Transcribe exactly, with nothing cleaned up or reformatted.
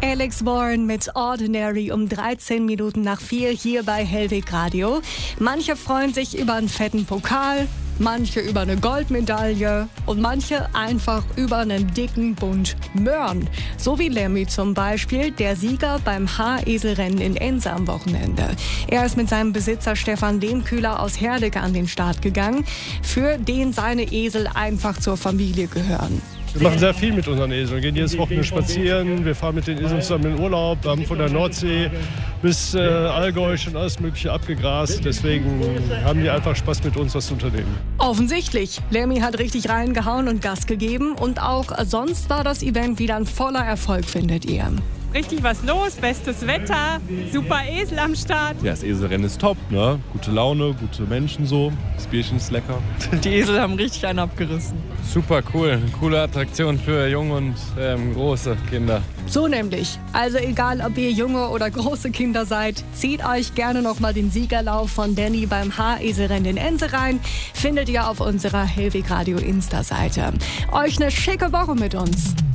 Alex Warren mit Ordinary um dreizehn Minuten nach vier hier bei Hellweg Radio. Manche freuen sich über einen fetten Pokal, manche über eine Goldmedaille und manche einfach über einen dicken Bund Möhren. So wie Lemmy zum Beispiel, der Sieger beim Haareselrennen in Ense am Wochenende. Er ist mit seinem Besitzer Stefan Lehmkühler aus Herdecke an den Start gegangen, für den seine Esel einfach zur Familie gehören. Wir machen sehr viel mit unseren Eseln. Wir gehen jedes Wochenende spazieren, wir fahren mit den Eseln zusammen in Urlaub, wir haben von der Nordsee bis äh, Allgäu schon alles Mögliche abgegrast. Deswegen haben die einfach Spaß mit uns, was zu unternehmen. Offensichtlich. Lemmy hat richtig reingehauen und Gas gegeben. Und auch sonst war das Event wieder ein voller Erfolg, findet ihr. Richtig was los, bestes Wetter, super Esel am Start. Ja, das Eselrennen ist top, ne? Gute Laune, gute Menschen so, das Bierchen ist lecker. Die Esel haben richtig einen abgerissen. Super cool, eine coole Attraktion für junge und ähm, große Kinder. So nämlich. Also egal, ob ihr junge oder große Kinder seid, zieht euch gerne nochmal den Siegerlauf von Danny beim Haareselrennen in Ense rein. Findet ihr auf unserer Hellweg Radio Insta-Seite. Euch eine schicke Woche mit uns.